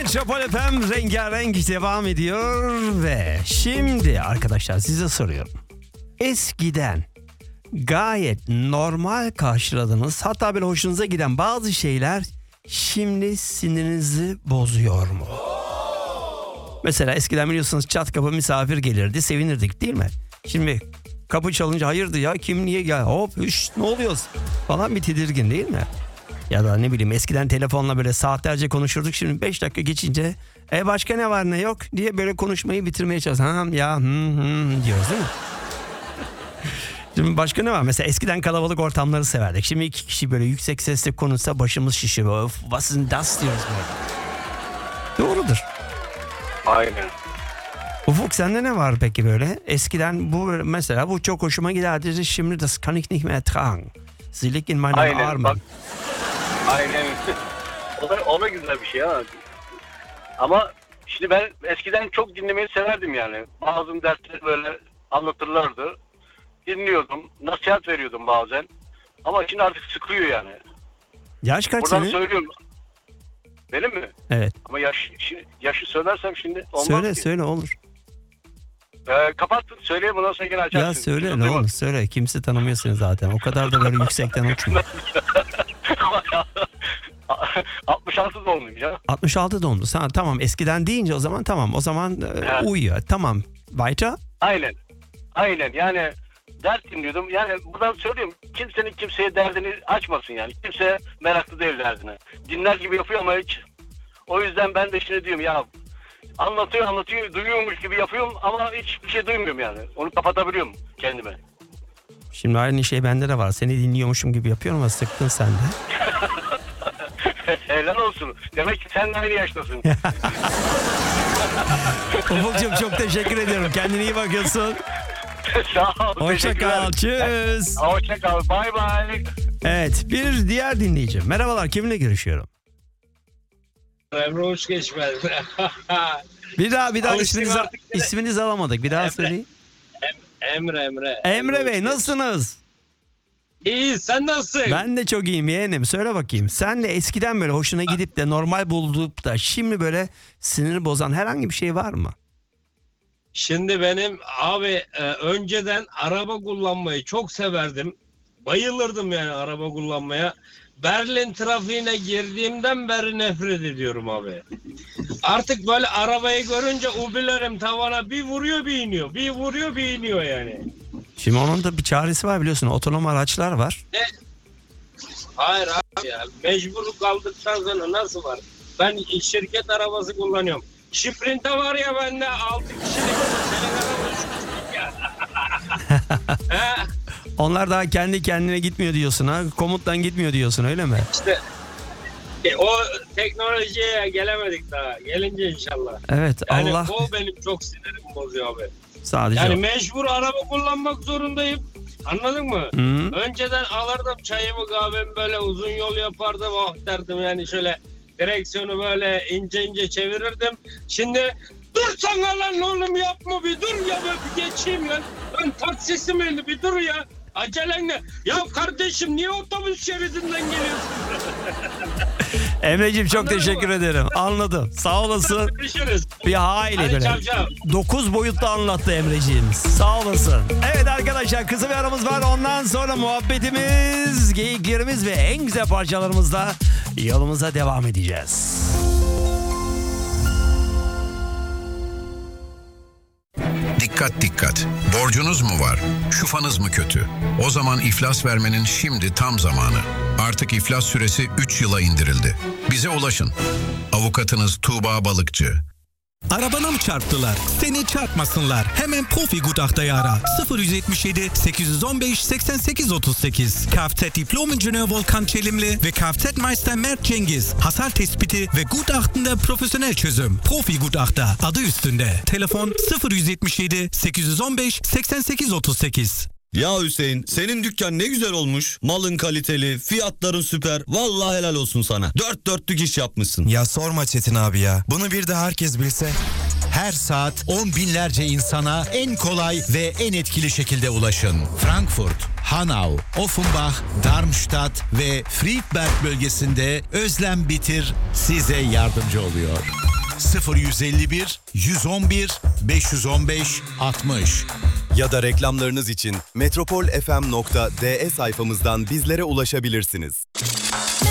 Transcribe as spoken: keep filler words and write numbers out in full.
Metropol F M rengarenk devam ediyor ve şimdi arkadaşlar size soruyorum. Eskiden gayet normal karşıladığınız, hatta böyle hoşunuza giden bazı şeyler şimdi sinirinizi bozuyor mu? Mesela eskiden biliyorsunuz çat kapı misafir gelirdi, sevinirdik değil mi? Şimdi kapı çalınca hayırdır ya, kim niye gel, hop üş, ne oluyoruz falan, bir tedirgin değil mi? Ya da ne bileyim, eskiden telefonla böyle saatlerce konuşurduk, şimdi beş dakika geçince e başka ne var ne yok diye böyle konuşmayı bitirmeye çalışıyoruz. Ha ya hı hı diyoruz değil mi? Şimdi başka ne var? Mesela eskiden kalabalık ortamları severdik. Şimdi iki kişi böyle yüksek sesle konuşsa başımız şişiyor. Of, was ist das diyoruz böyle. Doğrudur. Aynen. Ufuk, sende ne var peki böyle? Eskiden bu mesela bu çok hoşuma giderdi. Şimdi das kann ich nicht mehr ertragen. Sie liegt in meinen Aynen, Armen. bak. Aynen. O da, o da güzel bir şey ha. Ama şimdi ben eskiden çok dinlemeyi severdim yani. Bazı dertleri böyle anlatırlardı. Dinliyordum. Nasihat veriyordum bazen. Ama şimdi artık sıkıyor yani. Yaş kaç Buradan senin? söylüyorum. Benim mi? Evet. Ama yaş, şi- yaşı söylersem şimdi olmaz Söyle ki. söyle olur. Ee, kapat, söyleyeyim, bundan sonra gene açarsın. Ya söyle Şimdi ne duyma. olur söyle. Kimse tanımıyor seni zaten. O kadar da böyle yüksekten uçma. altmış altı doğumluyum ya. altmış altı doğumlu. Sen, tamam, eskiden deyince o zaman tamam. O zaman e, Evet. uyuyor. Tamam. Weiter? Aynen. Aynen yani dert dinliyordum. Yani buradan söyleyeyim, kimsenin kimseye derdini açmasın yani. Kimse meraklı değil derdine. Dinler gibi yapıyor ama hiç. O yüzden ben de şimdi diyorum ya, anlatıyor anlatıyor duyuyormuş gibi yapıyorum ama hiçbir şey duymuyorum yani. Onu kapatabiliyorum kendime. Şimdi aynı şey bende de var. Seni dinliyormuşum gibi yapıyorum ama sıktın sen de. Helal olsun. Demek ki sen de aynı yaştasın. Ufukcuğum çok teşekkür ediyorum. Kendine iyi bakıyorsun. Sağ ol. Hoşça kal. Tschüss. Hoşça kal. Bye bye. Evet, bir diğer dinleyici. Merhabalar, kiminle görüşüyorum? Emre hoş geçmedi. Bir daha bir daha Alıştık isminizi, artık yine. isminizi alamadık. Bir daha Emre. söyleyin. Emre Emre. Emre Bey, hoş nasılsınız? geç- İyi, sen nasılsın? Ben de çok iyiyim yeğenim. Söyle bakayım. Sen de eskiden böyle hoşuna gidip de normal bulup da şimdi böyle sinir bozan herhangi bir şey var mı? Şimdi benim abi e, önceden araba kullanmayı çok severdim. Bayılırdım yani araba kullanmaya. Berlin trafiğine girdiğimden beri nefret ediyorum abi. Artık böyle arabayı görünce ubilerim tavana, bir vuruyor bir iniyor. Bir vuruyor bir iniyor yani. Şimdi onun da bir çaresi var biliyorsun. Otonom araçlar var. Hayır abi ya, mecbur kaldıktan sonra nasıl var? Ben şirket arabası kullanıyorum. Sprint'e var ya bende altı kişilik. Senin araba üç kişilik ya. He, Onlar daha kendi kendine gitmiyor diyorsun ha. Komuttan gitmiyor diyorsun, öyle mi? işte e, o teknolojiye gelemedik daha. Gelince inşallah. Evet, Yani Allah o benim çok sinirimi bozuyor abi. sadece Yani o. mecbur araba kullanmak zorundayım. Anladın mı? Hı. Önceden alırdım çayımı kahvemi, böyle uzun yol yapardım, oh derdim yani, şöyle direksiyonu böyle ince ince çevirirdim. Şimdi dur sana lan oğlum, yapma, bir dur ya, ben bir geçeyim lan. Ben taksisim öyle, bir dur ya. Acelen ne? Ya kardeşim, niye otobüs şeridinden geliyorsun? Emreciğim çok Anladın teşekkür mı? ederim. Anladım. Sağ olasın. Görüşürüz. Bir hayli Hadi böyle. çav çav. Dokuz boyutta anlattı Emreciğim. Sağ olasın. Evet arkadaşlar, kısa bir aramız var. Ondan sonra muhabbetimiz, geyiklerimiz ve en güzel parçalarımızla yolumuza devam edeceğiz. Dikkat dikkat. Borcunuz mu var? Şufanız mı kötü? O zaman iflas vermenin şimdi tam zamanı. Artık iflas süresi üç yıla indirildi. Bize ulaşın. Avukatınız Tuğba Balıkçı. Arabana mı çarptılar? Seni çarpmasınlar. Hemen Profi Gutachta'yı ara. sıfır yetmiş yedi sekiz on beş seksen sekiz otuz sekiz. Kfz Diplom İncineur Volkan Çelimli ve Kfz Meister Mert Cengiz. Hasar tespiti ve gutachtında profesyonel çözüm. Profi Gutachter adı üstünde. Telefon sıfır yetmiş yedi sekiz on beş seksen sekiz otuz sekiz. Ya Hüseyin, senin dükkan ne güzel olmuş. Malın kaliteli, fiyatların süper. Vallahi helal olsun sana. Dört dörtlük iş yapmışsın. Ya sorma Çetin abi ya. Bunu bir de herkes bilse. Her saat on binlerce insana en kolay ve en etkili şekilde ulaşın. Frankfurt, Hanau, Offenbach, Darmstadt ve Friedberg bölgesinde Özlem Bitir size yardımcı oluyor. sıfır yüz elli bir yüz on bir beş yüz on beş altmış. Ya da reklamlarınız için metropol f m nokta d e sayfamızdan bizlere ulaşabilirsiniz.